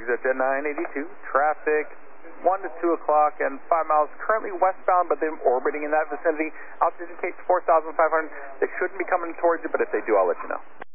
exit 982. Traffic 1 to 2 o'clock and 5 miles. Currently westbound, but they're orbiting in that vicinity. Altitude indicates 4,500. They shouldn't be coming towards you, but if they do, I'll let you know.